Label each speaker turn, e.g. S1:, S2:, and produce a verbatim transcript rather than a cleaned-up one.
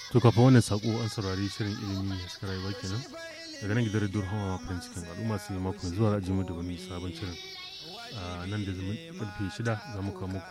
S1: To kafin wannan sako an saurari shirin ilimi haskar rayuwa kenan daga nan gidan Radio Hawa farin cikin al'umma sai mako zuwa za a ji mu da wani sabon shirin. Nan da karfe shida za mu kawo muku